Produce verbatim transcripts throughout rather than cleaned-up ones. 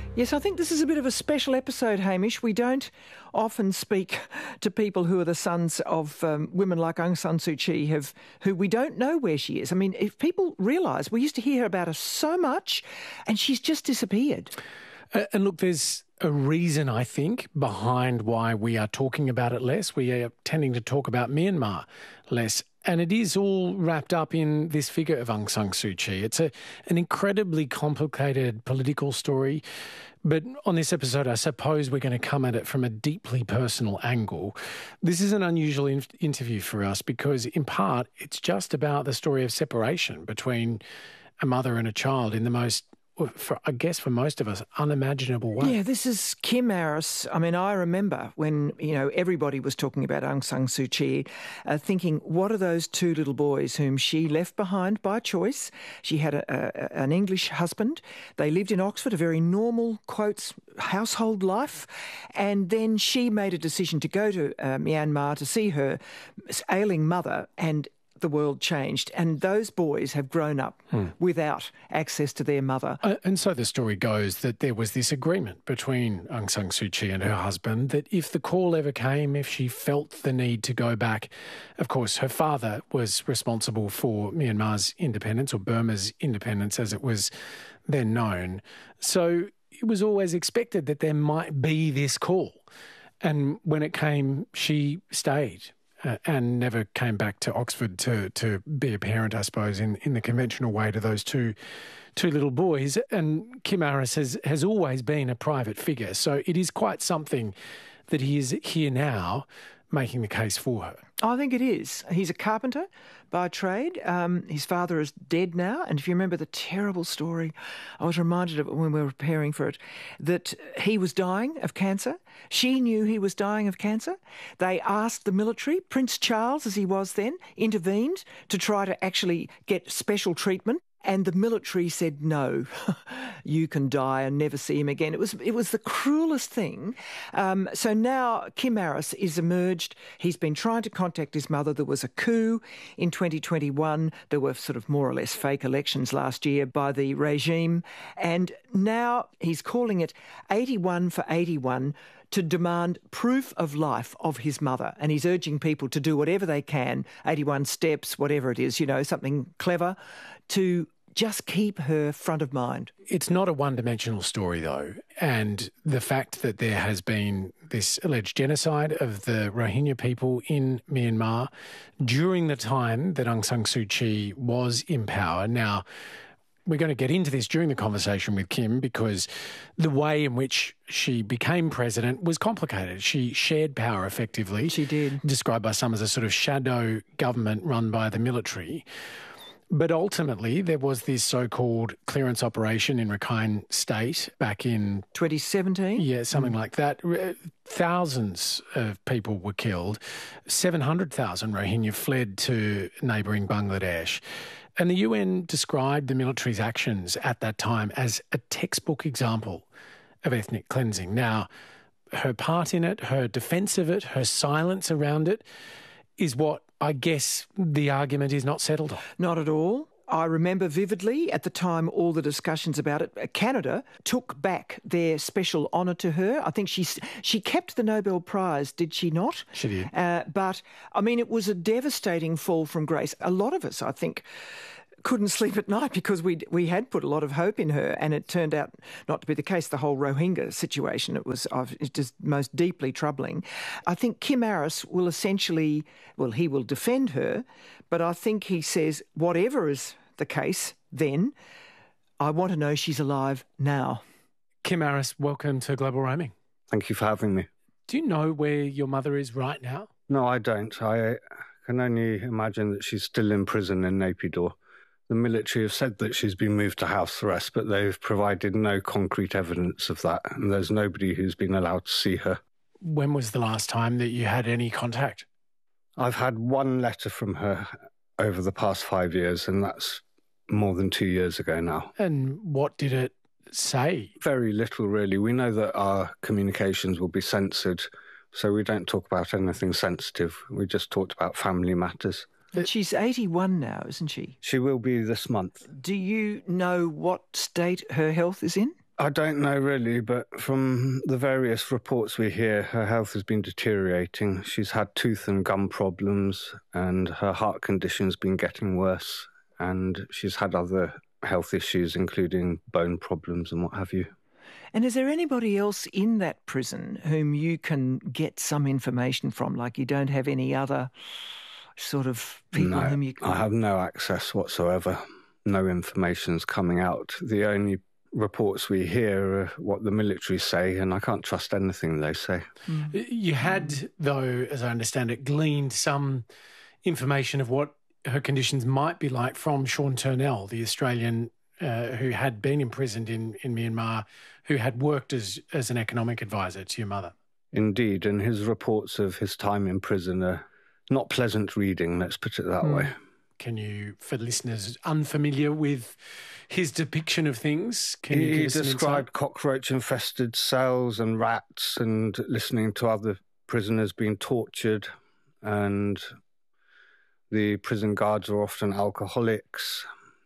Yes, I think this is a bit of a special episode, Hamish. We don't often speak to people who are the sons of um, women like Aung San Suu Kyi, have, who we don't know where she is. I mean, if people realise, we used to hear about her so much, and she's just disappeared. Uh, and look, there's a reason, I think, behind why we are talking about it less. We are tending to talk about Myanmar less. And it is all wrapped up in this figure of Aung San Suu Kyi. It's a, an incredibly complicated political story. But on this episode, I suppose we're going to come at it from a deeply personal angle. This is an unusual in- interview for us because, in part, it's just about the story of separation between a mother and a child in the most, for, I guess for most of us, unimaginable way. Yeah, this is Kim Aris. I mean, I remember when, you know, everybody was talking about Aung San Suu Kyi, uh, thinking, what are those two little boys whom she left behind by choice? She had a, a, an English husband. They lived in Oxford, a very normal, quotes, household life. And then she made a decision to go to uh, Myanmar to see her ailing mother, and the world changed, and those boys have grown up hmm. without access to their mother. Uh, and so the story goes that there was this agreement between Aung San Suu Kyi and her husband that if the call ever came, if she felt the need to go back, of course, her father was responsible for Myanmar's independence, or Burma's independence as it was then known. So it was always expected that there might be this call. And when it came, she stayed. Uh, and never came back to Oxford to to be a parent, I suppose, in, in the conventional way to those two two little boys. And Kim Aris has, has always been a private figure, so it is quite something that he is here now making the case for her. I think it is. He's a carpenter by trade. Um, his father is dead now. And if you remember the terrible story, I was reminded of it when we were preparing for it, that he was dying of cancer. She knew he was dying of cancer. They asked the military, Prince Charles, as he was then, intervened to try to actually get special treatment. And the military said, no, you can die and never see him again. It was it was the cruelest thing. Um, so now Kim Aris is emerged. He's been trying to contact his mother. There was a coup in twenty twenty-one. There were sort of more or less fake elections last year by the regime. And now he's calling it eighty-one for eighty-one to demand proof of life of his mother. And he's urging people to do whatever they can, eighty-one steps, whatever it is, you know, something clever, to just keep her front of mind. It's not a one-dimensional story, though. And the fact that there has been this alleged genocide of the Rohingya people in Myanmar during the time that Aung San Suu Kyi was in power. Now, we're going to get into this during the conversation with Kim because the way in which she became president was complicated. She shared power effectively. She did. Described by some as a sort of shadow government run by the military. But ultimately, there was this so-called clearance operation in Rakhine State back in twenty seventeen? Yeah, something mm. like that. Thousands of people were killed. seven hundred thousand Rohingya fled to neighbouring Bangladesh. And the U N described the military's actions at that time as a textbook example of ethnic cleansing. Now, her part in it, her defence of it, her silence around it is what I guess the argument is not settled on. Not at all. I remember vividly at the time all the discussions about it. Canada took back their special honour to her. I think she she kept the Nobel Prize, did she not? She did. Uh, but, I mean, it was a devastating fall from grace. A lot of us, I think, couldn't sleep at night because we we had put a lot of hope in her, and it turned out not to be the case. The whole Rohingya situation, it was uh, just most deeply troubling. I think Kim Aris will essentially, well, he will defend her, but I think he says, whatever is the case then, I want to know she's alive now. Kim Aris, welcome to Global Roaming. Thank you for having me. Do you know where your mother is right now? No, I don't. I can only imagine that she's still in prison in Naypyidaw. The military have said that she's been moved to house arrest, but they've provided no concrete evidence of that, and there's nobody who's been allowed to see her. When was the last time that you had any contact? I've had one letter from her over the past five years, and that's more than two years ago now. And what did it say? Very little, really. We know that our communications will be censored, so we don't talk about anything sensitive. We just talked about family matters. She's eighty-one now, isn't she? She will be this month. Do you know what state her health is in? I don't know really, but from the various reports we hear, her health has been deteriorating. She's had tooth and gum problems, and her heart condition's been getting worse, and she's had other health issues, including bone problems and what have you. And is there anybody else in that prison whom you can get some information from? Like you don't have any other sort of people no, whom you can... I have no access whatsoever. No information's coming out. The only reports we hear are what the military say, and I can't trust anything they say. Mm. You had, though, as I understand it, gleaned some information of what her conditions might be like from Sean Turnell, the Australian uh, who had been imprisoned in, in Myanmar, who had worked as, as an economic advisor to your mother. Indeed, and his reports of his time in prison are not pleasant reading, let's put it that mm. way. Can you, for listeners unfamiliar with his depiction of things, can you he give us described cockroach-infested cells and rats, and listening to other prisoners being tortured, and the prison guards are often alcoholics.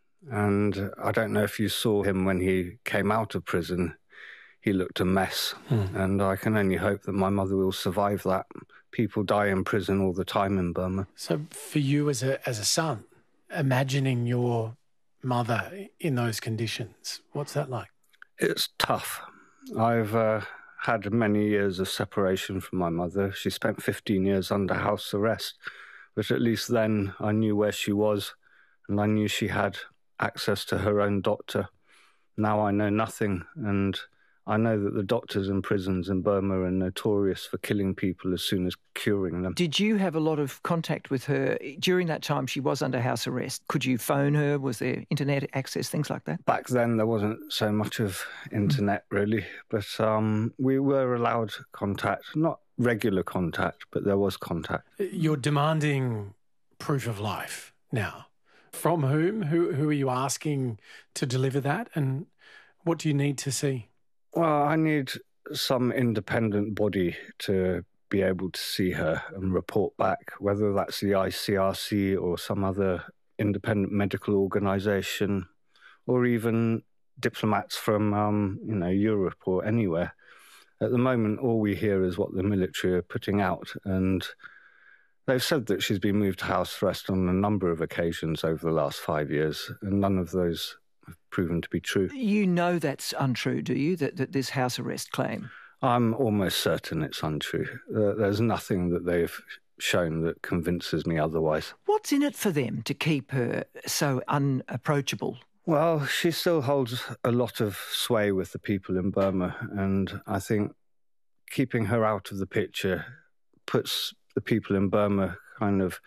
And I don't know if you saw him when he came out of prison. He looked a mess, hmm. and I can only hope that my mother will survive that. People die in prison all the time in Burma. So for you as a as a son, imagining your mother in those conditions, what's that like? It's tough. I've uh, had many years of separation from my mother. She spent fifteen years under house arrest, but at least then I knew where she was, and I knew she had access to her own doctor. Now I know nothing, and I know that the doctors in prisons in Burma are notorious for killing people as soon as curing them. Did you have a lot of contact with her during that time she was under house arrest? Could you phone her? Was there internet access, things like that? Back then there wasn't so much of internet really, but um, we were allowed contact, not regular contact, but there was contact. You're demanding proof of life now. From whom? Who, who are you asking to deliver that? And what do you need to see? Well, I need some independent body to be able to see her and report back, whether that's the I C R C or some other independent medical organisation, or even diplomats from, um, you know, Europe or anywhere. At the moment, all we hear is what the military are putting out, and they've said that she's been moved to house arrest on a number of occasions over the last five years, and none of those have proven to be true. You know that's untrue, do you, that, that this house arrest claim? I'm almost certain it's untrue. Uh, there's nothing that they've shown that convinces me otherwise. What's in it for them to keep her so unapproachable? Well, she still holds a lot of sway with the people in Burma, and I think keeping her out of the picture puts the people in Burma kind of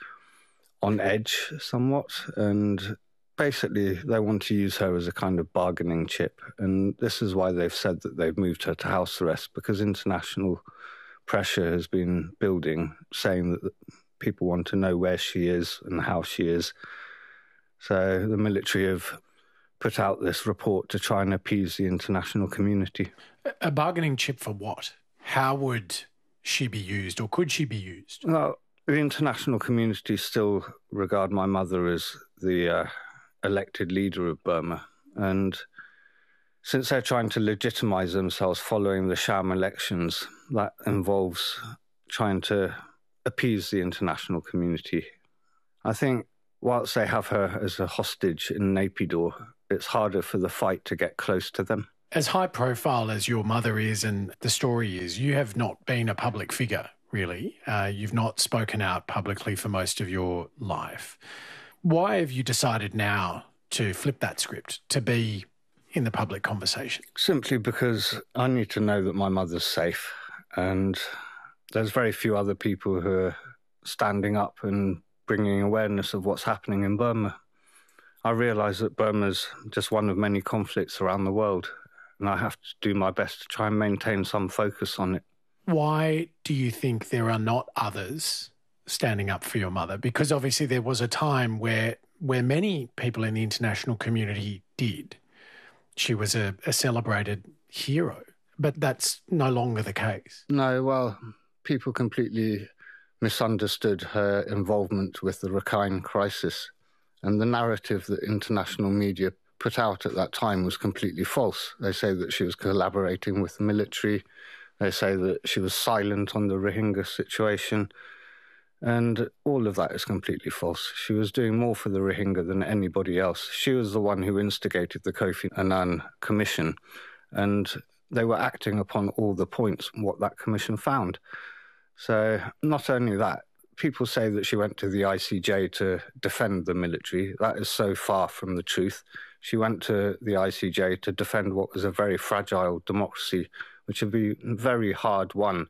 on edge somewhat, and basically they want to use her as a kind of bargaining chip. And this is why they've said that they've moved her to house arrest, because international pressure has been building, saying that people want to know where she is and how she is. So the military have put out this report to try and appease the international community. A bargaining chip for what? How would she be used, or could she be used? Well, the international community still regard my mother as the uh, elected leader of Burma, and since they're trying to legitimise themselves following the sham elections, that involves trying to appease the international community. I think whilst they have her as a hostage in Naypyidaw, it's harder for the fight to get close to them. As high profile as your mother is and the story is, you have not been a public figure, really. Uh, you've not spoken out publicly for most of your life. Why have you decided now to flip that script, to be in the public conversation? Simply because I need to know that my mother's safe, and there's very few other people who are standing up and bringing awareness of what's happening in Burma. I realise that Burma's just one of many conflicts around the world, and I have to do my best to try and maintain some focus on it. Why do you think there are not others standing up for your mother? Because obviously there was a time where where many people in the international community did. She was a, a celebrated hero, but that's no longer the case. No, well, people completely misunderstood her involvement with the Rakhine crisis, and the narrative that international media put out at that time was completely false. They say that she was collaborating with the military. They say that she was silent on the Rohingya situation. And all of that is completely false. She was doing more for the Rohingya than anybody else. She was the one who instigated the Kofi Annan Commission, and they were acting upon all the points what that commission found. So not only that, people say that she went to the I C J to defend the military. That is so far from the truth. She went to the I C J to defend what was a very fragile democracy, which had been very hard won.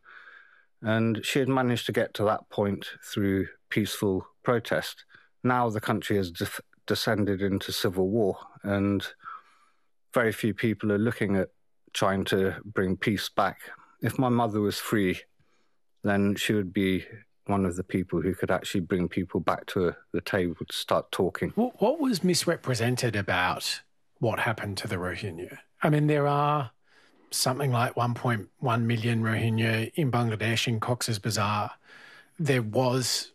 And she had managed to get to that point through peaceful protest. Now the country has de- descended into civil war, and very few people are looking at trying to bring peace back. If my mother was free, then she would be one of the people who could actually bring people back to the table to start talking. What was misrepresented about what happened to the Rohingya? I mean, there are something like one point one million Rohingya in Bangladesh, in Cox's Bazar. There was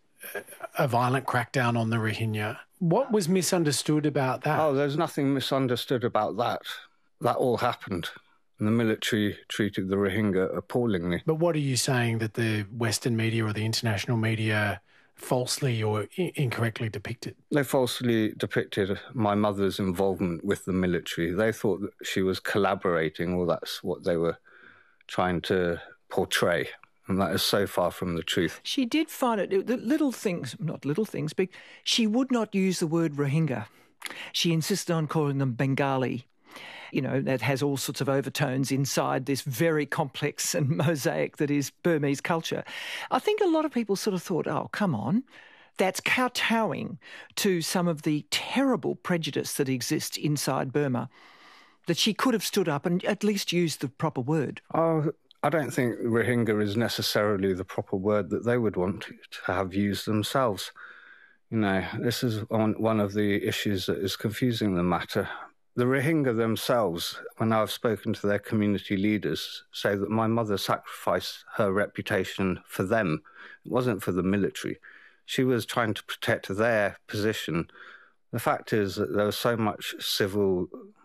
a violent crackdown on the Rohingya. What was misunderstood about that? Oh, there's nothing misunderstood about that. That all happened. And the military treated the Rohingya appallingly. But what are you saying, that the Western media or the international media falsely or I- incorrectly depicted? They falsely depicted my mother's involvement with the military. They thought that she was collaborating, or that's what they were trying to portray. And that is so far from the truth. She did find it, the little things, not little things, but she would not use the word Rohingya. She insisted on calling them Bengali. You know, that has all sorts of overtones inside this very complex and mosaic that is Burmese culture. I think a lot of people sort of thought, oh, come on, that's kowtowing to some of the terrible prejudice that exists inside Burma, that she could have stood up and at least used the proper word. Oh, I don't think Rohingya is necessarily the proper word that they would want to have used themselves. You know, this is one of the issues that is confusing the matter. The Rohingya themselves, when I've spoken to their community leaders, say that my mother sacrificed her reputation for them. It wasn't for the military. She was trying to protect their position. The fact is that there was so much civil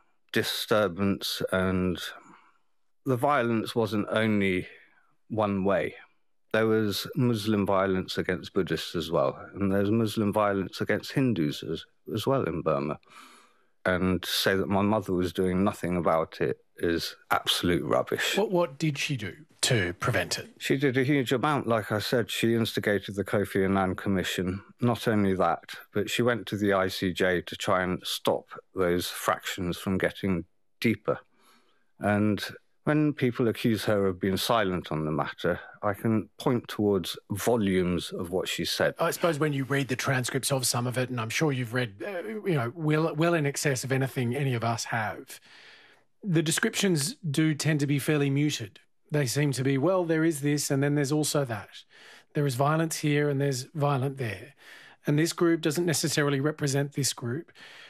disturbance, and the violence wasn't only one way. There was Muslim violence against Buddhists as well, and there's Muslim violence against Hindus as, as well in Burma. And to say that my mother was doing nothing about it is absolute rubbish. What, what did she do to prevent it? She did a huge amount. Like I said, she instigated the Kofi Annan Commission. Not only that, but she went to the I C J to try and stop those fractions from getting deeper. And when people accuse her of being silent on the matter, I can point towards volumes of what she said. I suppose when you read the transcripts of some of it, and I'm sure you've read, uh, you know, well, well in excess of anything any of us have, the descriptions do tend to be fairly muted. They seem to be, well, there is this, and then there's also that. There is violence here, and there's violence there. And this group doesn't necessarily represent this group.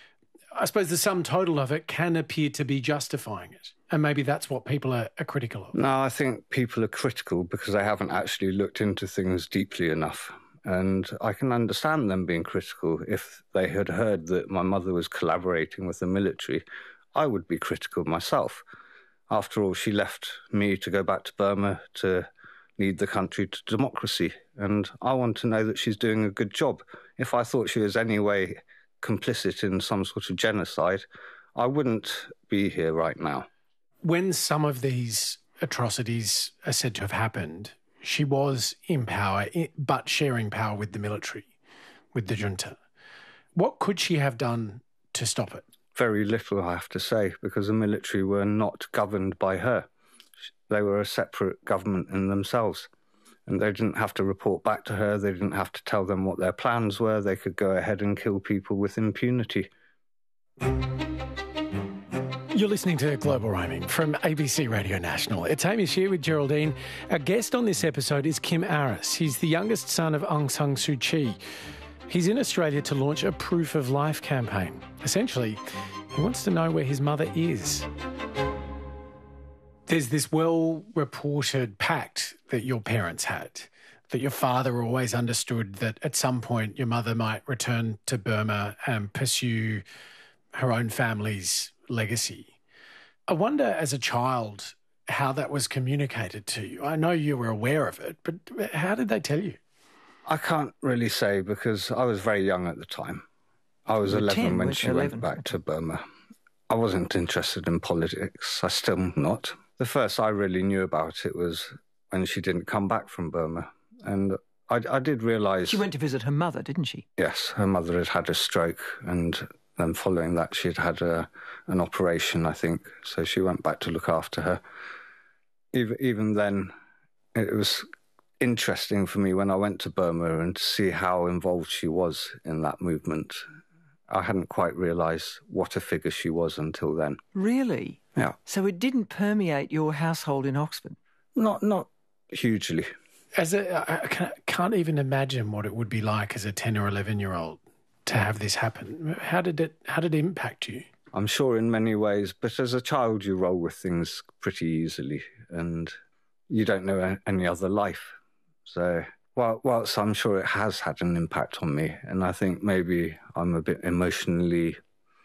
I suppose the sum total of it can appear to be justifying it. And maybe that's what people are, are critical of. No, I think people are critical because they haven't actually looked into things deeply enough. And I can understand them being critical. If they had heard that my mother was collaborating with the military, I would be critical myself. After all, she left me to go back to Burma to lead the country to democracy. And I want to know that she's doing a good job. If I thought she was any way complicit in some sort of genocide, I wouldn't be here right now. When some of these atrocities are said to have happened, she was in power, but sharing power with the military, with the junta. What could she have done to stop it? Very little, I have to say, because the military were not governed by her. They were a separate government in themselves. And they didn't have to report back to her. They didn't have to tell them what their plans were. They could go ahead and kill people with impunity. You're listening to Global Roaming from A B C Radio National. It's Hamish here with Geraldine. Our guest on this episode is Kim Aris. He's the youngest son of Aung San Suu Kyi. He's in Australia to launch a Proof of Life campaign. Essentially, he wants to know where his mother is. There's this well-reported pact that your parents had, that your father always understood that at some point your mother might return to Burma and pursue her own family's legacy. I wonder, as a child, how that was communicated to you. I know you were aware of it, but how did they tell you? I can't really say because I was very young at the time. I was eleven ten, when was she eleven. went back to Burma. I wasn't interested in politics. I still am not. The first I really knew about it was when she didn't come back from Burma. And I, I did realise... She went to visit her mother, didn't she? Yes, her mother had had a stroke, and then following that she'd had a, an operation, I think. So she went back to look after her. Even, even then, it was interesting for me when I went to Burma and to see how involved she was in that movement. I hadn't quite realised what a figure she was until then. Really? Yeah. So it didn't permeate your household in Oxford? Not not hugely. As a, I can't even imagine what it would be like as a ten or eleven-year-old to have this happen. How did it, how did it impact you? I'm sure in many ways, but as a child you roll with things pretty easily and you don't know any other life. So... Well, whilst I'm sure it has had an impact on me, and I think maybe I'm a bit emotionally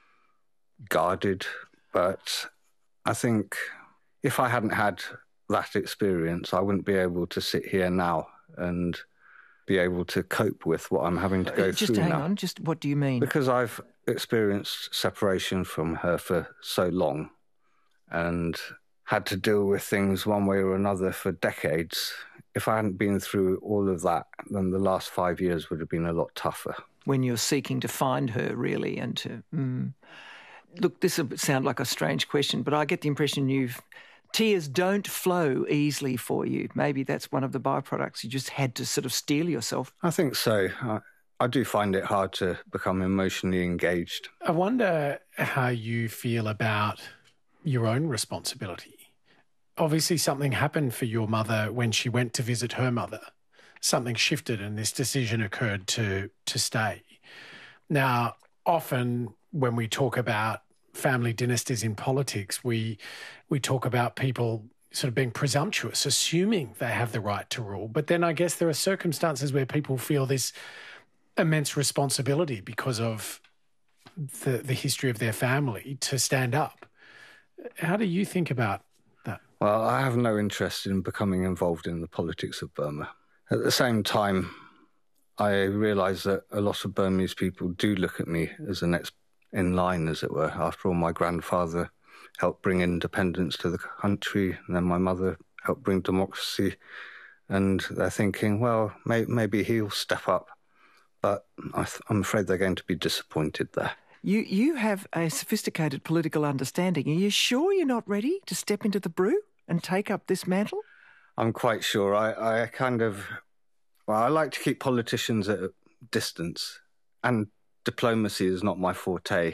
guarded, but I think if I hadn't had that experience, I wouldn't be able to sit here now and be able to cope with what I'm having to go just through now. Just hang on, just what do you mean? Because I've experienced separation from her for so long and had to deal with things one way or another for decades. If I hadn't been through all of that, then the last five years would have been a lot tougher. When you're seeking to find her, really, and to... Mm. Look, this will sound like a strange question, but I get the impression you've... Tears don't flow easily for you. Maybe that's one of the byproducts. You just had to sort of steel yourself. I think so. I, I do find it hard to become emotionally engaged. I wonder how you feel about your own responsibility. Obviously, something happened for your mother when she went to visit her mother. Something shifted and this decision occurred to, to stay. Now, often when we talk about family dynasties in politics, we we talk about people sort of being presumptuous, assuming they have the right to rule. But then I guess there are circumstances where people feel this immense responsibility because of the, the history of their family to stand up. How do you think about that? Well, I have no interest in becoming involved in the politics of Burma. At the same time, I realise that a lot of Burmese people do look at me as the next in line, as it were. After all, my grandfather helped bring independence to the country, and then my mother helped bring democracy. And they're thinking, well, may, maybe he'll step up. But I th- I'm afraid they're going to be disappointed there. You you have a sophisticated political understanding. Are you sure you're not ready to step into the brew and take up this mantle? I'm quite sure. I, I kind of... Well, I like to keep politicians at a distance, and diplomacy is not my forte.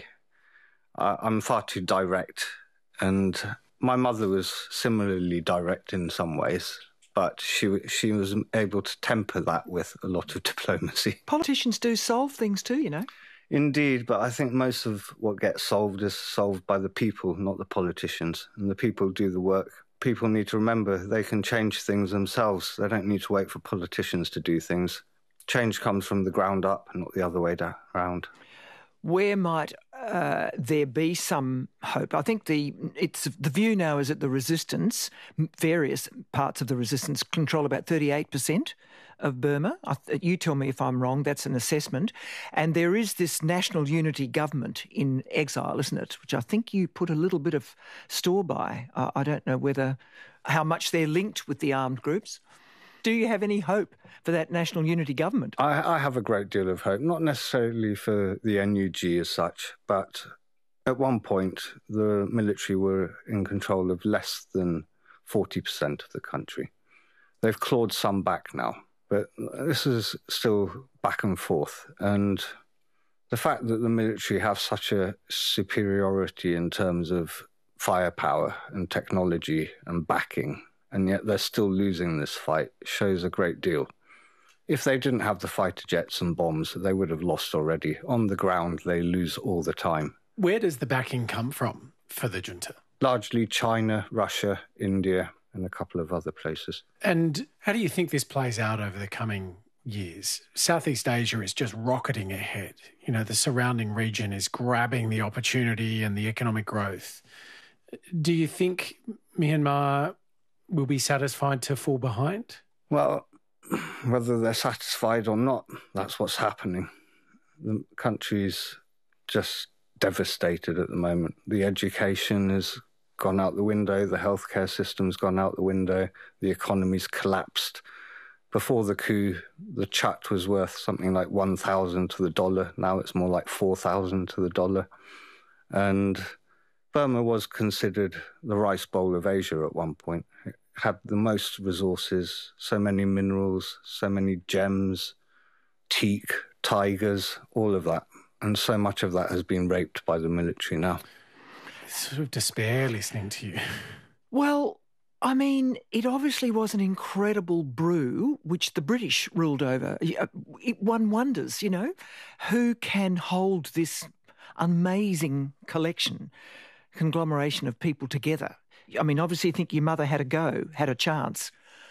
I, I'm far too direct, and my mother was similarly direct in some ways, but she she was able to temper that with a lot of diplomacy. Politicians do solve things too, you know. Indeed, but I think most of what gets solved is solved by the people, not the politicians, and the people do the work. People need to remember they can change things themselves. They don't need to wait for politicians to do things. Change comes from the ground up, not the other way down, around. Where might uh, there be some hope? I think the it's the view now is that the resistance, various parts of the resistance, control about thirty-eight percent of Burma. I, you tell me if I'm wrong, that's an assessment. And there is this national unity government in exile, isn't it, which I think you put a little bit of store by. Uh, I don't know whether how much they're linked with the armed groups. Do you have any hope for that national unity government? I, I have a great deal of hope, not necessarily for the N U G as such, but at one point the military were in control of less than forty percent of the country. They've clawed some back now, but this is still back and forth. And the fact that the military have such a superiority in terms of firepower and technology and backing, and yet they're still losing this fight, shows a great deal. If they didn't have the fighter jets and bombs, they would have lost already. On the ground, they lose all the time. Where does the backing come from for the junta? Largely China, Russia, India, and a couple of other places. And how do you think this plays out over the coming years. Southeast Asia is just rocketing ahead. You know, the surrounding region is grabbing the opportunity and the economic growth. Do you think Myanmar will be satisfied to fall behind? Well, whether they're satisfied or not, that's what's happening. The country's just devastated at the moment. The education has gone out the window, the healthcare system's gone out the window, the economy's collapsed. Before the coup, the kyat was worth something like one thousand to the dollar. Now it's more like four thousand to the dollar. And Burma was considered the rice bowl of Asia at one point. It had the most resources, so many minerals, so many gems, teak, tigers, all of that. And so much of that has been raped by the military now. It's sort of despair listening to you. Well, I mean, it obviously was an incredible brew which the British ruled over. It, one wonders, you know, who can hold this amazing collection, conglomeration of people together. I mean, obviously, you think your mother had a go, had a chance.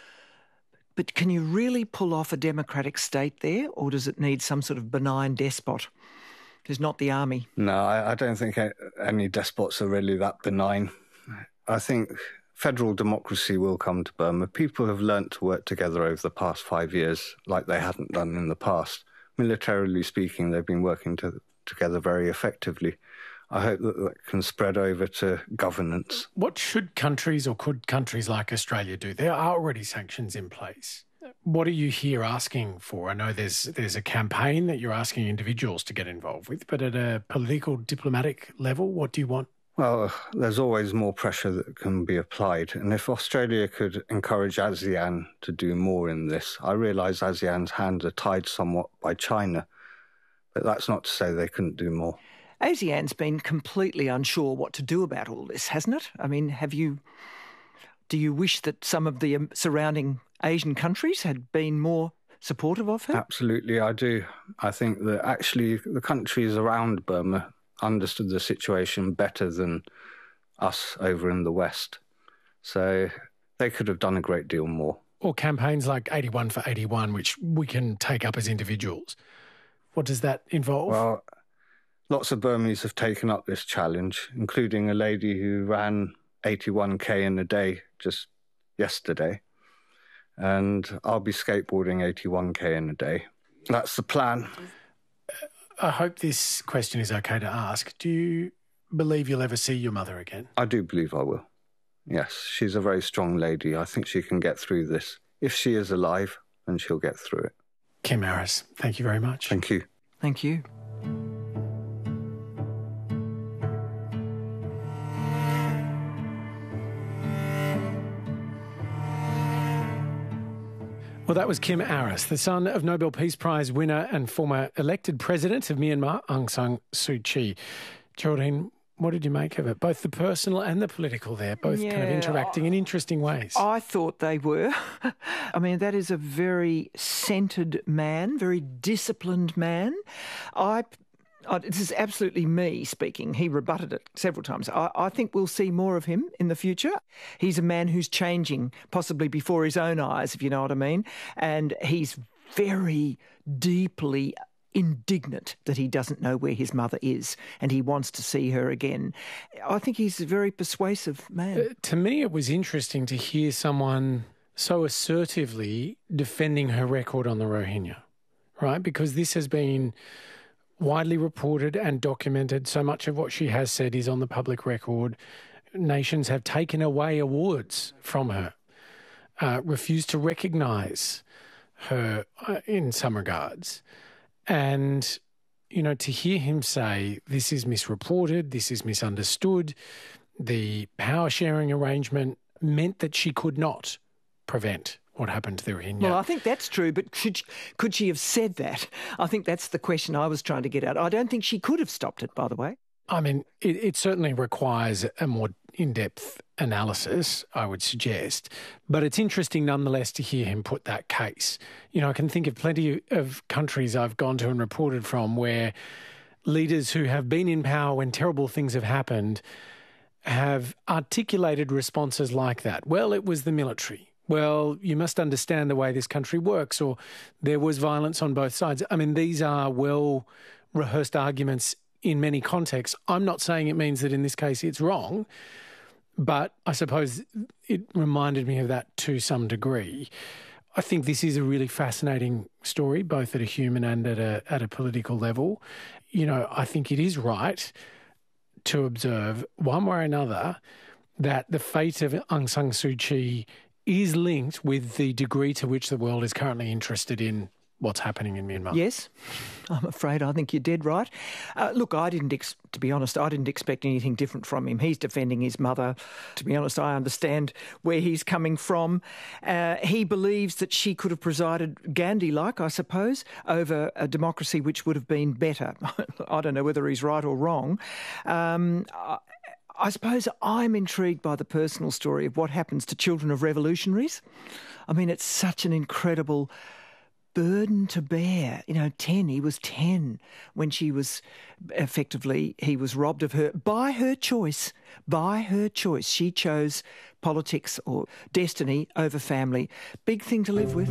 But can you really pull off a democratic state there, or does it need some sort of benign despot who's not the army? No, I, I don't think any despots are really that benign. I think federal democracy will come to Burma. People have learnt to work together over the past five years like they hadn't done in the past. Militarily speaking, they've been working to, together very effectively. I hope that that can spread over to governance. What should countries or could countries like Australia do? There are already sanctions in place. What are you here asking for? I know there's there's a campaign that you're asking individuals to get involved with, but at a political, diplomatic level, what do you want? Well, there's always more pressure that can be applied. And if Australia could encourage ASEAN to do more in this, I realise ASEAN's hands are tied somewhat by China, but that's not to say they couldn't do more. ASEAN's been completely unsure what to do about all this, hasn't it? I mean, have you... Do you wish that some of the surrounding Asian countries had been more supportive of her? Absolutely, I do. I think that actually the countries around Burma understood the situation better than us over in the West. So they could have done a great deal more. Or campaigns like eighty-one for eighty-one, which we can take up as individuals. What does that involve? Well, lots of Burmese have taken up this challenge, including a lady who ran eighty-one K in a day just yesterday. And I'll be skateboarding eighty-one K in a day. That's the plan. I hope this question is okay to ask. Do you believe you'll ever see your mother again? I do believe I will. Yes, she's a very strong lady. I think she can get through this. If she is alive, then she'll get through it. Kim Aris, thank you very much. Thank you. Thank you. Well, that was Kim Aris, the son of Nobel Peace Prize winner and former elected president of Myanmar, Aung San Suu Kyi. Geraldine, what did you make of it? Both the personal and the political there, both yeah, kind of interacting in interesting ways. I thought they were. I mean, that is a very centred man, very disciplined man. I... Oh, this is absolutely me speaking. He rebutted it several times. I, I think we'll see more of him in the future. He's a man who's changing, possibly before his own eyes, if you know what I mean. And he's very deeply indignant that he doesn't know where his mother is and he wants to see her again. I think he's a very persuasive man. Uh, to me, it was interesting to hear someone so assertively defending her record on the Rohingya, right? Because this has been widely reported and documented. So much of what she has said is on the public record. Nations have taken away awards from her, uh, refused to recognise her uh, in some regards. And, you know, to hear him say this is misreported, this is misunderstood, the power sharing arrangement meant that she could not prevent what happened to the Rohingya. Well, I think that's true, but should, could she have said that? I think that's the question I was trying to get at. I don't think she could have stopped it, by the way. I mean, it, it certainly requires a more in-depth analysis, I would suggest. But it's interesting nonetheless to hear him put that case. You know, I can think of plenty of countries I've gone to and reported from where leaders who have been in power when terrible things have happened have articulated responses like that. Well, it was the military. well, you must understand the way this country works, or there was violence on both sides. I mean, these are well-rehearsed arguments in many contexts. I'm not saying it means that in this case it's wrong, but I suppose it reminded me of that to some degree. I think this is a really fascinating story, both at a human and at a at a political level. You know, I think it is right to observe, one way or another, that the fate of Aung San Suu Kyi is linked with the degree to which the world is currently interested in what's happening in Myanmar. Yes, I'm afraid I think you're dead right. Uh, look, I didn't, ex- to be honest, I didn't expect anything different from him. He's defending his mother. To be honest, I understand where he's coming from. Uh, he believes that she could have presided Gandhi-like, I suppose, over a democracy which would have been better. I don't know whether he's right or wrong. Um, I, I suppose I'm intrigued by the personal story of what happens to children of revolutionaries. I mean, it's such an incredible burden to bear. You know, ten, he was ten when she was effectively, he was robbed of her, by her choice, by her choice. She chose politics or destiny over family. Big thing to live with.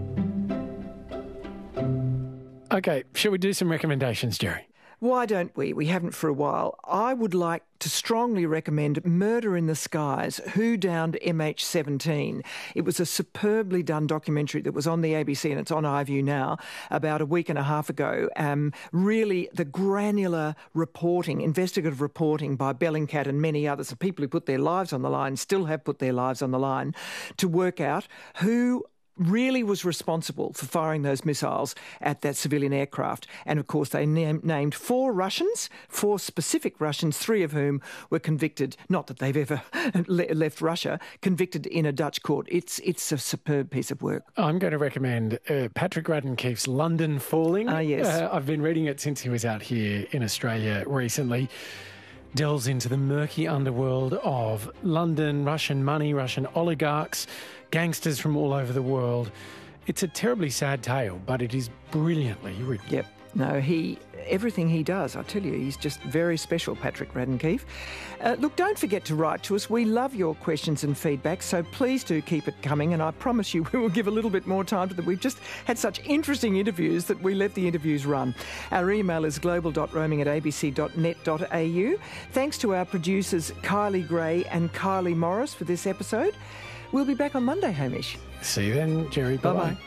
Okay, shall we do some recommendations, Jerry? Why don't we? We haven't for a while. I would like to strongly recommend Murder in the Skies, Who Downed M H seventeen. It was a superbly done documentary that was on the A B C and it's on iView now about a week and a half ago. Um, really, the granular reporting, investigative reporting by Bellingcat and many others, the people who put their lives on the line, still have put their lives on the line, to work out who really was responsible for firing those missiles at that civilian aircraft. And, of course, they nam- named four Russians, four specific Russians, three of whom were convicted, not that they've ever le- left Russia, convicted in a Dutch court. It's it's a superb piece of work. I'm going to recommend uh, Patrick Radden Keefe's London Falling. Ah, yes. Uh, I've been reading it since he was out here in Australia recently. Delves into the murky underworld of London, Russian money, Russian oligarchs, gangsters from all over the world. It's a terribly sad tale, but it is brilliantly written. Yep. No, he, everything he does, I tell you, he's just very special, Patrick Radden Keefe. Uh, look, don't forget to write to us. We love your questions and feedback, so please do keep it coming, and I promise you we will give a little bit more time to them. We've just had such interesting interviews that we let the interviews run. Our email is global dot roaming at a b c dot net dot a u. Thanks to our producers Kylie Gray and Kylie Morris for this episode. We'll be back on Monday, Hamish. See you then, Jerry. Bye-bye. Bye-bye.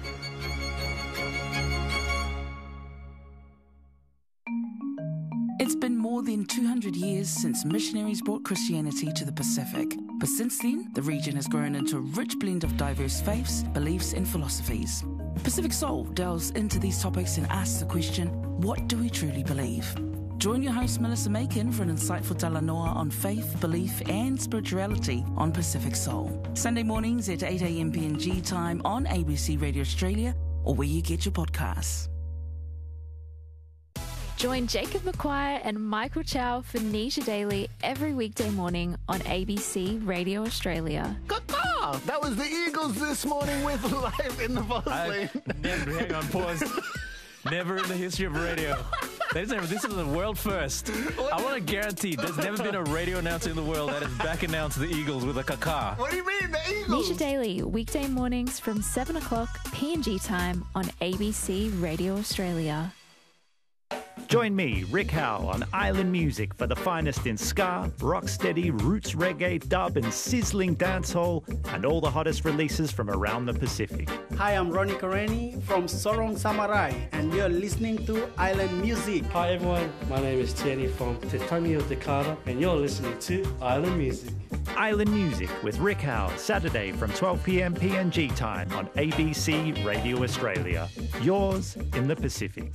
It's been more than two hundred years since missionaries brought Christianity to the Pacific. But since then, the region has grown into a rich blend of diverse faiths, beliefs and philosophies. Pacific Soul delves into these topics and asks the question, what do we truly believe? Join your host Melissa Macon for an insightful talanoa on faith, belief and spirituality on Pacific Soul. Sunday mornings at eight a.m. P N G time on A B C Radio Australia or where you get your podcasts. Join Jacob McQuire and Michael Chow for Nisha Daily every weekday morning on A B C Radio Australia. Caw-caw! That was the Eagles this morning with Live in the Boss Lane. Never, hang on, pause. Never in the history of radio. There's never, this is a world first. I want to guarantee there's never been a radio announcer in the world that has back announced the Eagles with a caca. What do you mean, the Eagles? Nisha Daily, weekday mornings from seven o'clock P N G time on A B C Radio Australia. Join me, Rick Howe, on Island Music for the finest in ska, rocksteady, roots reggae, dub and sizzling dancehall and all the hottest releases from around the Pacific. Hi, I'm Ronnie Kareni from Sorong Samarai and you're listening to Island Music. Hi everyone, my name is Tierney from Te Tangi o Te Kara and you're listening to Island Music. Island Music with Rick Howe, Saturday from twelve p.m. P N G time on A B C Radio Australia. Yours in the Pacific.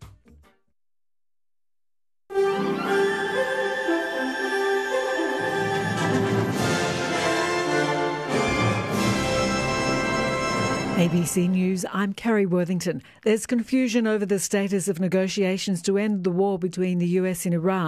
A B C News, I'm Kerry Worthington. There's confusion over the status of negotiations to end the war between the U S and Iran.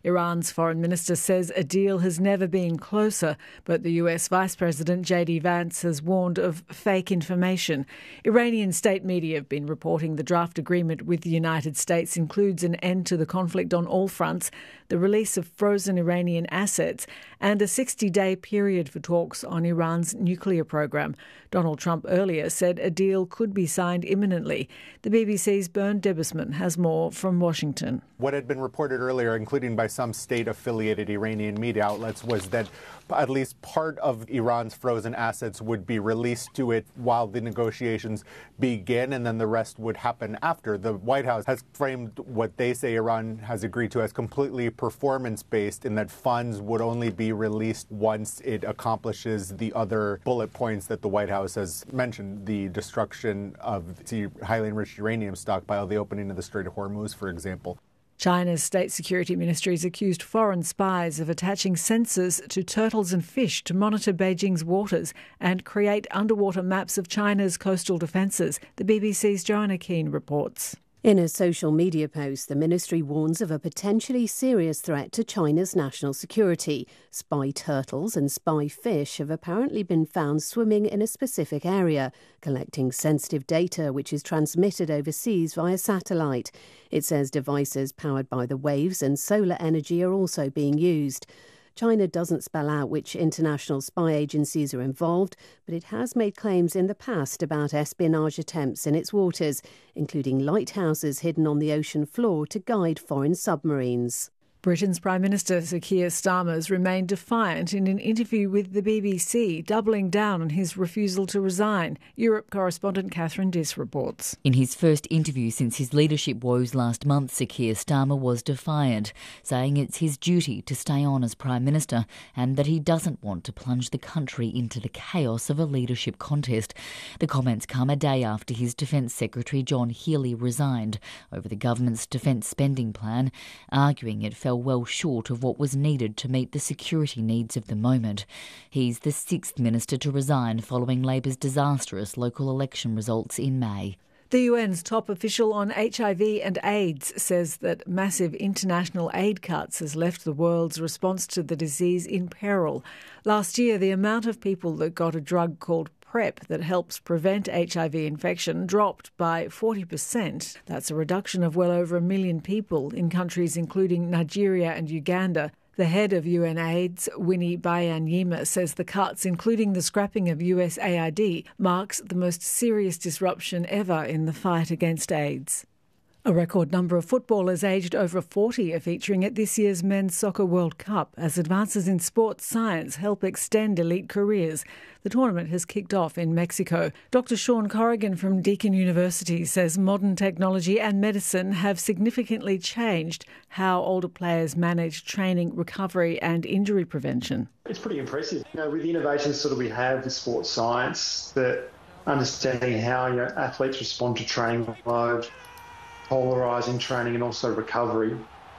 Iran's foreign minister says a deal has never been closer, but the U S Vice President J D Vance has warned of fake information. Iranian state media have been reporting the draft agreement with the United States includes an end to the conflict on all fronts, the release of frozen Iranian assets, and a sixty-day period for talks on Iran's nuclear program. Donald Trump earlier said a deal could be signed imminently. The B B C's Bernd Debusman has more from Washington. What had been reported earlier, including by some state-affiliated Iranian media outlets, was that at least part of Iran's frozen assets would be released to it while the negotiations begin, and then the rest would happen after. The White House has framed what they say Iran has agreed to as completely performance-based, in that funds would only be released once it accomplishes the other bullet points that the White House has mentioned, the destruction of the highly enriched uranium stockpile, the opening of the Strait of Hormuz, for example. China's state security ministry has accused foreign spies of attaching sensors to turtles and fish to monitor Beijing's waters and create underwater maps of China's coastal defences. The B B C's Joanna Keane reports. In a social media post, the ministry warns of a potentially serious threat to China's national security. Spy turtles and spy fish have apparently been found swimming in a specific area, collecting sensitive data which is transmitted overseas via satellite. It says devices powered by the waves and solar energy are also being used. China doesn't spell out which international spy agencies are involved, but it has made claims in the past about espionage attempts in its waters, including lighthouses hidden on the ocean floor to guide foreign submarines. Britain's Prime Minister Sir Keir Starmer has remained defiant in an interview with the B B C, doubling down on his refusal to resign. Europe correspondent Catherine Diss reports. In his first interview since his leadership woes last month, Sir Keir Starmer was defiant, saying it's his duty to stay on as Prime Minister and that he doesn't want to plunge the country into the chaos of a leadership contest. The comments come a day after his Defence Secretary John Healey resigned over the government's defence spending plan, arguing it fell well short of what was needed to meet the security needs of the moment. He's the sixth minister to resign following Labor's disastrous local election results in May. The U N's top official on H I V and AIDS says that massive international aid cuts has left the world's response to the disease in peril. Last year, the amount of people that got a drug called PrEP that helps prevent H I V infection dropped by forty percent. That's a reduction of well over a million people in countries including Nigeria and Uganda. The head of U N AIDS, Winnie Byanyima, says the cuts, including the scrapping of U S A I D, marks the most serious disruption ever in the fight against AIDS. A record number of footballers aged over forty are featuring at this year's Men's Soccer World Cup as advances in sports science help extend elite careers. The tournament has kicked off in Mexico. Doctor Sean Corrigan from Deakin University says modern technology and medicine have significantly changed how older players manage training, recovery and injury prevention. It's pretty impressive. You know, with the innovations sort of we have with sports science, that understanding how you know, athletes respond to training load, polarising training and also recovery,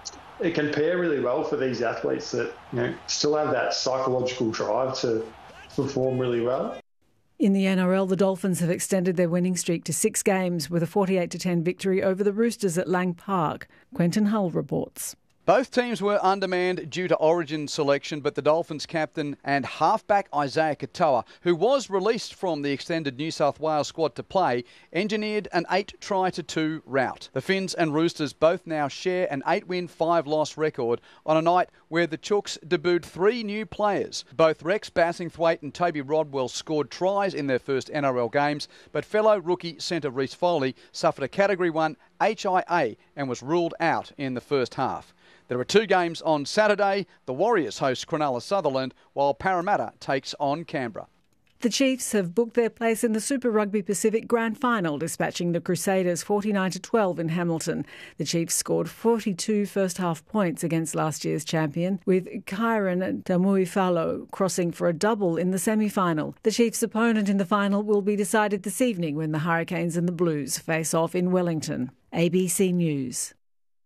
it can pair really well for these athletes that you know still have that psychological drive to perform really well. In the N R L, the Dolphins have extended their winning streak to six games with a forty-eight to ten victory over the Roosters at Lang Park. Quentin Hull reports. Both teams were undermanned due to origin selection, but the Dolphins captain and halfback Isaiah Katoa, who was released from the extended New South Wales squad to play, engineered an eight try to two rout. The Finns and Roosters both now share an eight win, five loss record on a night where the Chooks debuted three new players. Both Rex Bassingthwaite and Toby Rodwell scored tries in their first N R L games, but fellow rookie centre Reece Foley suffered a Category one H I A and was ruled out in the first half. There are two games on Saturday. The Warriors host Cronulla Sutherland, while Parramatta takes on Canberra. The Chiefs have booked their place in the Super Rugby Pacific Grand Final, dispatching the Crusaders forty-nine to twelve in Hamilton. The Chiefs scored forty-two first-half points against last year's champion, with Kyron Tamuifalo crossing for a double in the semi-final. The Chiefs' opponent in the final will be decided this evening when the Hurricanes and the Blues face off in Wellington. A B C News.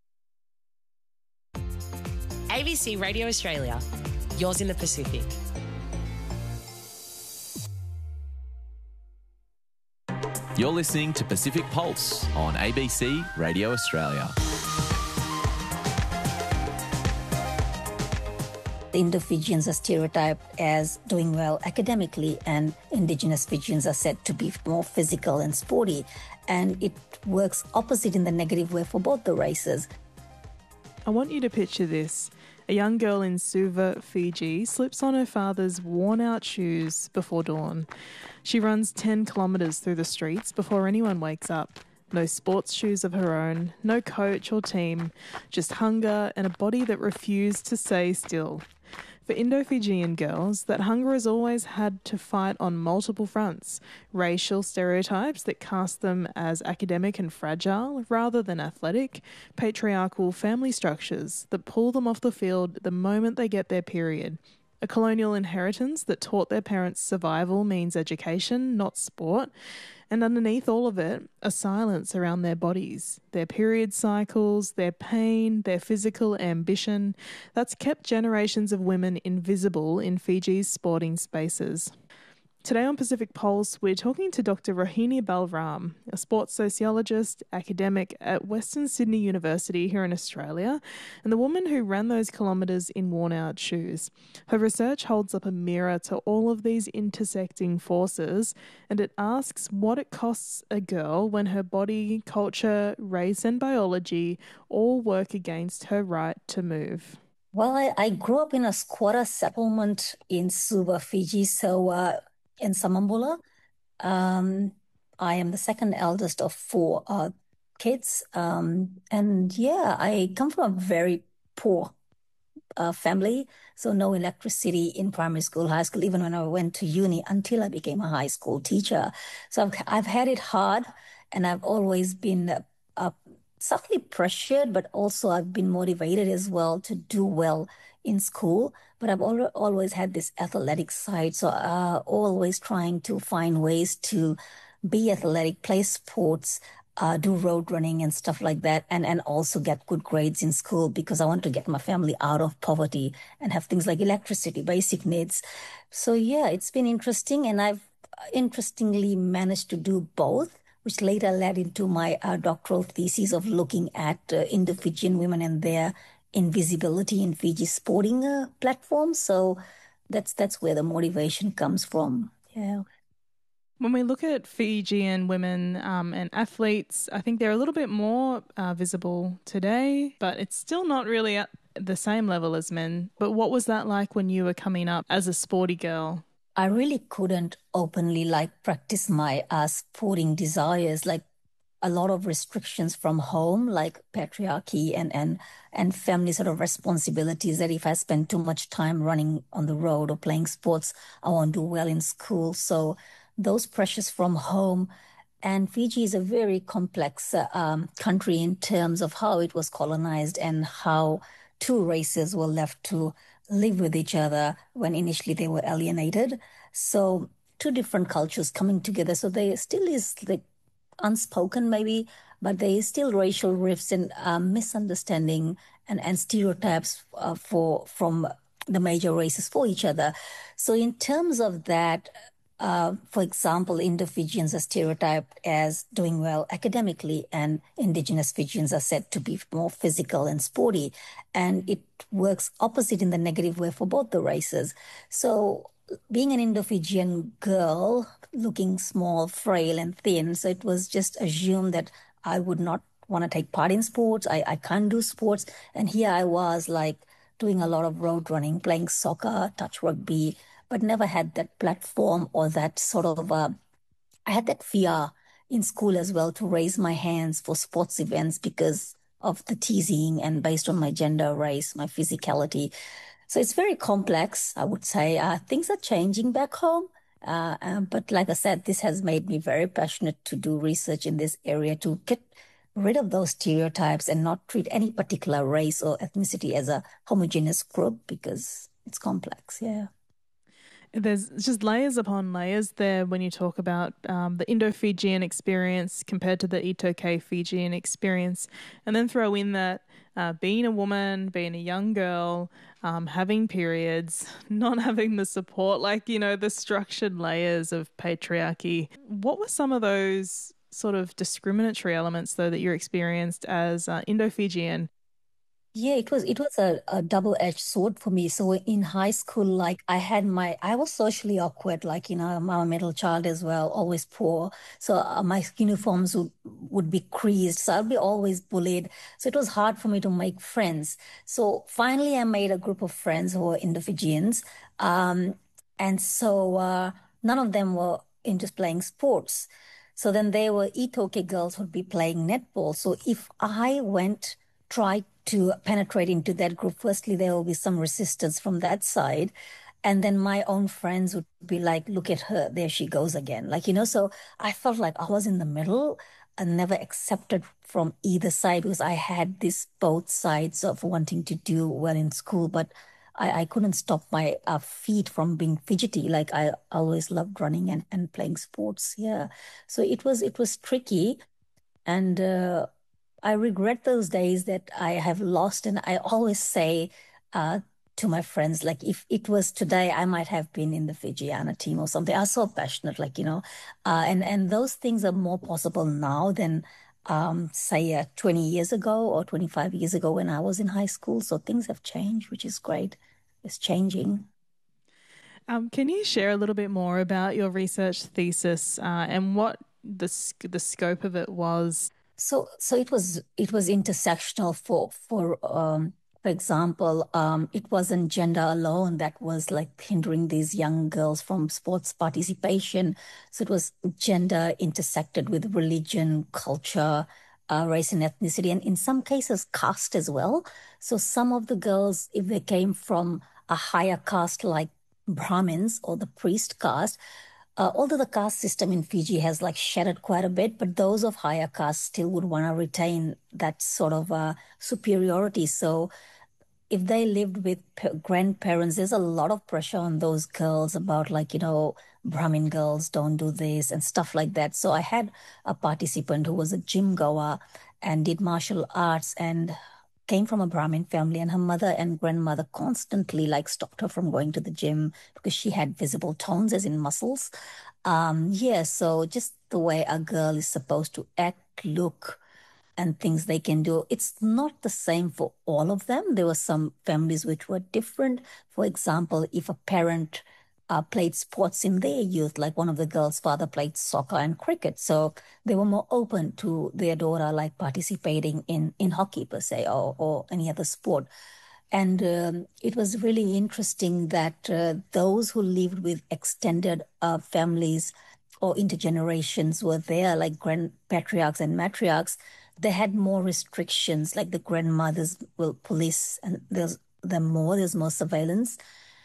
A B C Radio Australia, yours in the Pacific. You're listening to Pacific Pulse on A B C Radio Australia. The Indo-Fijians are stereotyped as doing well academically, and Indigenous Fijians are said to be more physical and sporty. And it works opposite in the negative way for both the races. I want you to picture this. A young girl in Suva, Fiji, slips on her father's worn-out shoes before dawn. She runs ten kilometres through the streets before anyone wakes up. No sports shoes of her own, no coach or team, just hunger and a body that refused to stay still. For Indo-Fijian girls, that hunger has always had to fight on multiple fronts. Racial stereotypes that cast them as academic and fragile rather than athletic. Patriarchal family structures that pull them off the field the moment they get their period. A colonial inheritance that taught their parents survival means education, not sport. And underneath all of it, a silence around their bodies, their period cycles, their pain, their physical ambition, that's kept generations of women invisible in Fiji's sporting spaces. Today on Pacific Pulse, we're talking to Doctor Rohini Balram, a sports sociologist, academic at Western Sydney University here in Australia, and the woman who ran those kilometres in worn-out shoes. Her research holds up a mirror to all of these intersecting forces, and it asks what it costs a girl when her body, culture, race and biology all work against her right to move. Well, I, I grew up in a squatter settlement in Suva, Fiji, so... Uh, in Samambula. Um, I am the second eldest of four uh, kids. Um, and yeah, I come from a very poor uh, family. So no electricity in primary school, high school, even when I went to uni until I became a high school teacher. So I've, I've had it hard, and I've always been uh, uh, subtly pressured, but also I've been motivated as well to do well in school. But I've al- always had this athletic side, so uh, always trying to find ways to be athletic, play sports, uh, do road running and stuff like that, and, and also get good grades in school because I want to get my family out of poverty and have things like electricity, basic needs. So yeah, it's been interesting, and I've interestingly managed to do both, which later led into my uh, doctoral thesis of looking at uh, Indo-Fijian women and their invisibility in Fiji's sporting uh, platforms. So that's that's where the motivation comes from. Yeah. When we look at Fijian women um, and athletes, I think they're a little bit more uh, visible today, but it's still not really at the same level as men. But what was that like when you were coming up as a sporty girl? I really couldn't openly like practice my uh, sporting desires, like a lot of restrictions from home, like patriarchy and, and, and family sort of responsibilities that if I spend too much time running on the road or playing sports, I won't do well in school. So those pressures from home. And Fiji is a very complex uh, um, country in terms of how it was colonized and how two races were left to live with each other when initially they were alienated. So two different cultures coming together. So there still is like unspoken maybe, but there is still racial rifts and um, misunderstanding and, and stereotypes uh, for from the major races for each other. So in terms of that, uh, for example, Indo-Fijians are stereotyped as doing well academically, and Indigenous Fijians are said to be more physical and sporty. And it works opposite in the negative way for both the races. So being an Indo-Fijian girl, looking small, frail and thin, so it was just assumed that I would not want to take part in sports. I, I can't do sports. And here I was like doing a lot of road running, playing soccer, touch rugby, but never had that platform or that sort of, uh, I had that fear in school as well to raise my hands for sports events because of the teasing and based on my gender, race, my physicality. So it's very complex, I would say. Uh, things are changing back home. Uh, um, but like I said, this has made me very passionate to do research in this area to get rid of those stereotypes and not treat any particular race or ethnicity as a homogeneous group because it's complex, yeah. There's just layers upon layers there when you talk about um, the Indo-Fijian experience compared to the Itoke Fijian experience, and then throw in that uh, being a woman, being a young girl, um, having periods, not having the support, like, you know, the structured layers of patriarchy. What were some of those sort of discriminatory elements, though, that you experienced as uh, Indo-Fijian? Yeah, it was it was a, a double-edged sword for me. So in high school, like I had my, I was socially awkward, like, you know, I'm a middle child as well, always poor. So uh, my uniforms would, would be creased. So I'd be always bullied. So it was hard for me to make friends. So finally I made a group of friends who were Indo-Fijians. Um, and so uh, none of them were into playing sports. So then they were Itoke girls who would be playing netball. So if I went, tried to penetrate into that group, firstly, there will be some resistance from that side. And then my own friends would be like, look at her, there she goes again. Like, you know, so I felt like I was in the middle and never accepted from either side because I had this both sides of wanting to do well in school, but I, I couldn't stop my uh, feet from being fidgety. Like I always loved running and, and playing sports. Yeah. So it was, it was tricky. And, uh, I regret those days that I have lost. And I always say uh, to my friends, like, if it was today, I might have been in the Fijiana team or something. I was so passionate, like, you know, uh, and, and those things are more possible now than, um, say, uh, twenty years ago or twenty-five years ago when I was in high school. So things have changed, which is great. It's changing. Um, can you share a little bit more about your research thesis uh, and what the the scope of it was? So, so it was it was intersectional for for um, for example, um, it wasn't gender alone that was like hindering these young girls from sports participation. So it was gender intersected with religion, culture, uh, race and ethnicity, and in some cases caste as well. So some of the girls, if they came from a higher caste like Brahmins or the priest caste. Uh, although the caste system in Fiji has like shattered quite a bit, but those of higher caste still would want to retain that sort of uh, superiority. So if they lived with p- grandparents, there's a lot of pressure on those girls about like, you know, Brahmin girls don't do this and stuff like that. So I had a participant who was a gym goer and did martial arts and came from a Brahmin family, and her mother and grandmother constantly like stopped her from going to the gym because she had visible tones, as in muscles. Um, yeah, so just the way a girl is supposed to act, look, and things they can do. It's not the same for all of them. There were some families which were different. For example, if a parent Uh, played sports in their youth, like one of the girls' father played soccer and cricket. So they were more open to their daughter like participating in, in hockey per se or, or any other sport. And um, it was really interesting that uh, those who lived with extended uh, families or intergenerations were there, like grand patriarchs and matriarchs, they had more restrictions, like the grandmothers will police and there's them more, there's more surveillance.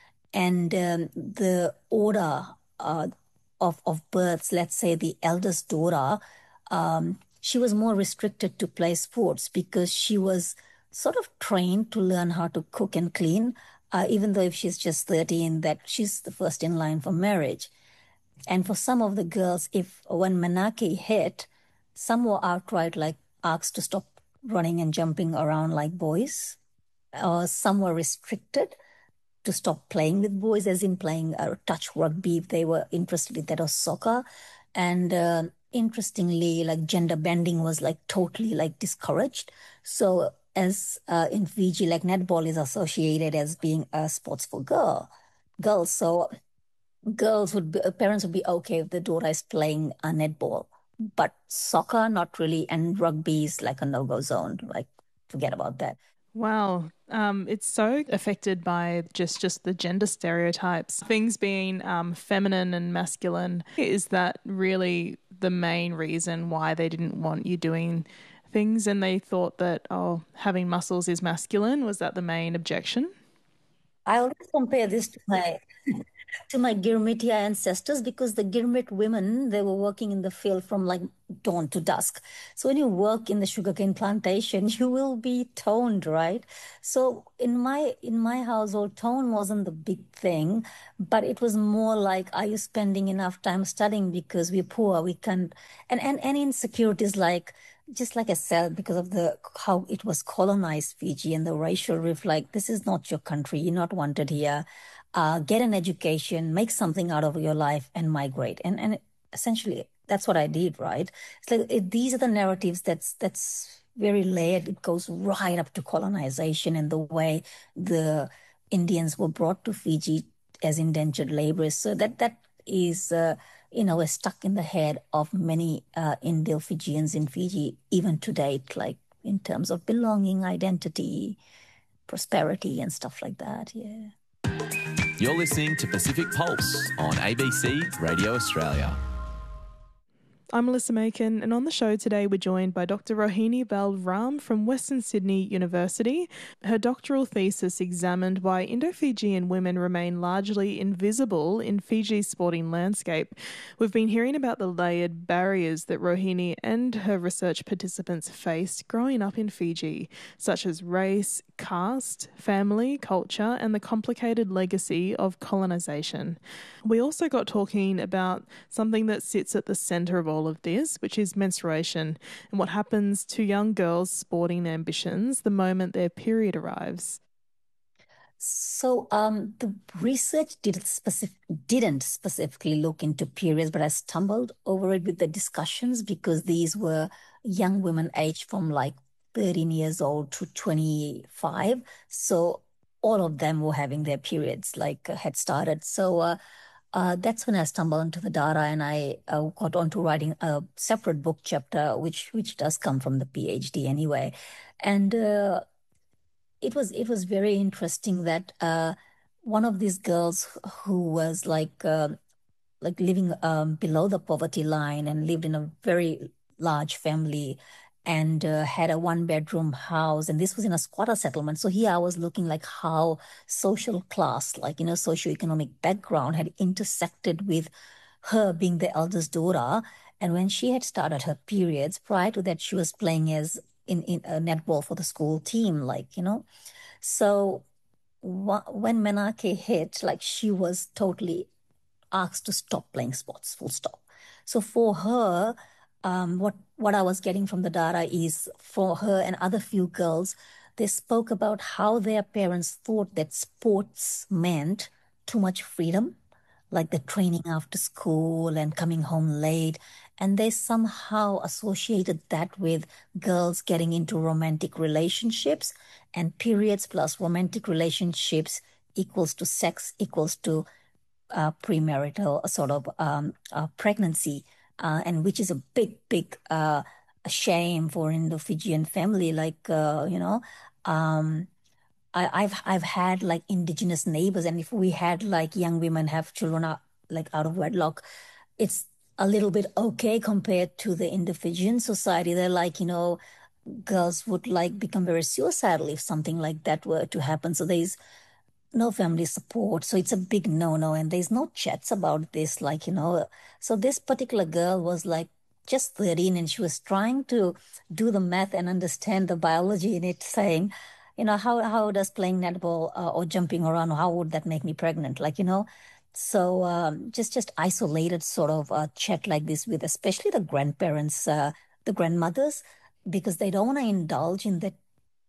And um, the order uh, of, of births, let's say the eldest daughter, um, she was more restricted to play sports because she was sort of trained to learn how to cook and clean, uh, even though if she's just thirteen, that she's the first in line for marriage. And for some of the girls, if when Manaki hit, some were outright like asked to stop running and jumping around like boys, or some were restricted to stop playing with boys, as in playing uh, touch rugby if they were interested in that, or soccer. And uh, interestingly, like gender bending was like totally like discouraged. So as uh, in Fiji, like netball is associated as being a sports for girl girls. So girls would be, parents would be okay if the daughter is playing a netball, but soccer not really, and rugby is like a no-go zone. Like forget about that. Wow. Um, it's so affected by just, just the gender stereotypes. Things being um, feminine and masculine. Is that really the main reason why they didn't want you doing things and they thought that, oh, having muscles is masculine? Was that the main objection? I always compare this to my to my Girmitia ancestors, because the Girmit women, they were working in the field from like dawn to dusk. So when you work in the sugarcane plantation, you will be toned, right? So in my in my household, tone wasn't the big thing, but it was more like, are you spending enough time studying because we're poor? We can't, and and, and insecurities like, just like I said, because of the how it was colonized Fiji and the racial rift, like, this is not your country. You're not wanted here. Uh, get an education, make something out of your life, and migrate. And and essentially, that's what I did, right? It's like it, these are the narratives that's that's very layered. It goes right up to colonization and the way the Indians were brought to Fiji as indentured laborers. So that that is, uh, you know, stuck in the head of many uh, Indo-Fijians in Fiji, even to date, like in terms of belonging, identity, prosperity, and stuff like that. Yeah. You're listening to Pacific Pulse on A B C Radio Australia. I'm Melissa Macon, and on the show today we're joined by Doctor Rohini Balram from Western Sydney University. Her doctoral thesis examined why Indo-Fijian women remain largely invisible in Fiji's sporting landscape. We've been hearing about the layered barriers that Rohini and her research participants faced growing up in Fiji, such as race, caste, family, culture, and the complicated legacy of colonisation. We also got talking about something that sits at the centre of all of this, which is menstruation, and what happens to young girls' sporting ambitions the moment their period arrives. So um, the research didn't, specific, didn't specifically look into periods, but I stumbled over it with the discussions because these were young women aged from like thirteen years old to twenty-five. So all of them were having their periods, like uh, had started. So uh, uh, that's when I stumbled into the data, and I uh, got onto writing a separate book chapter, which which does come from the PhD anyway. And uh, it was it was very interesting that uh, one of these girls who was like uh, like living um, below the poverty line and lived in a very large family and uh, had a one-bedroom house, and this was in a squatter settlement. So here I was looking like how social class, like, you know, socioeconomic background had intersected with her being the eldest daughter. And when she had started her periods, prior to that, she was playing as in, in a netball for the school team, like, you know. So wh- when Menake hit, like, she was totally asked to stop playing sports, full stop. So for her, Um, what, what I was getting from the data is for her and other few girls, they spoke about how their parents thought that sports meant too much freedom, like the training after school and coming home late. And they somehow associated that with girls getting into romantic relationships, and periods plus romantic relationships equals to sex equals to uh, premarital sort of um, uh, pregnancy. Uh, and which is a big, big uh, shame for Indo-Fijian family. Like, uh, you know, um, I, I've I've had like indigenous neighbors, and if we had like young women have children out, like out of wedlock, it's a little bit okay compared to the Indo-Fijian society. They're like, you know, girls would like become very suicidal if something like that were to happen. So there's no family support. So it's a big no-no, and there's no chats about this, like, you know. So this particular girl was like just thirteen, and she was trying to do the math and understand the biology in it, saying, you know, how, how does playing netball uh, or jumping around, how would that make me pregnant? Like, you know, so um, just, just isolated sort of uh, chat like this with especially the grandparents, uh, the grandmothers, because they don't want to indulge in that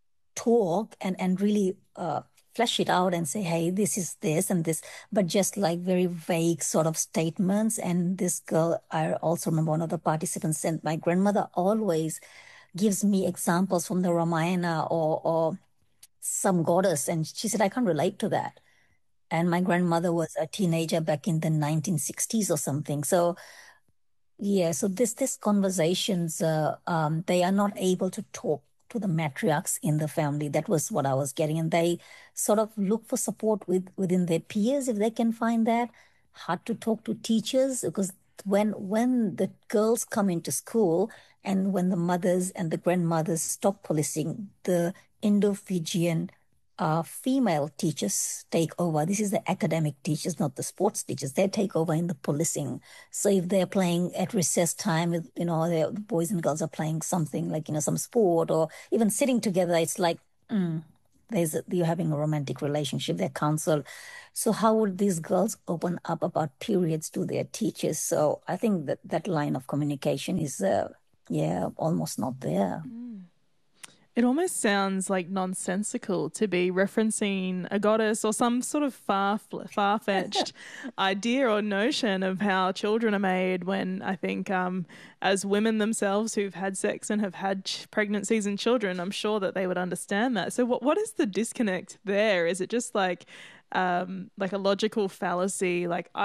talk and, and really uh, flesh it out and say, hey, this is this and this, but just like very vague sort of statements. And this girl, I also remember one of the participants said, my grandmother always gives me examples from the Ramayana or, or some goddess. And she said, I can't relate to that. And my grandmother was a teenager back in the nineteen sixties or something. So yeah, so this, this conversations, uh, um, they are not able to talk to the matriarchs in the family. That was what I was getting. And they sort of look for support with within their peers if they can find that. Hard to talk to teachers, because when when the girls come into school and when the mothers and the grandmothers stop policing, the Indo-Fijian uh, female teachers take over. This is the academic teachers, not the sports teachers. They take over in the policing. So if they're playing at recess time, you know, the boys and girls are playing something like, you know, some sport or even sitting together, it's like, mm, there's a, you're having a romantic relationship. They're counseled. So how would these girls open up about periods to their teachers? So I think that that line of communication is, uh, yeah, almost not there. Mm. It almost sounds like nonsensical to be referencing a goddess or some sort of far far-fetched idea or notion of how children are made, when I think um, as women themselves who've had sex and have had ch- pregnancies and children, I'm sure that they would understand that. So what what is the disconnect there? Is it just like um, like a logical fallacy, like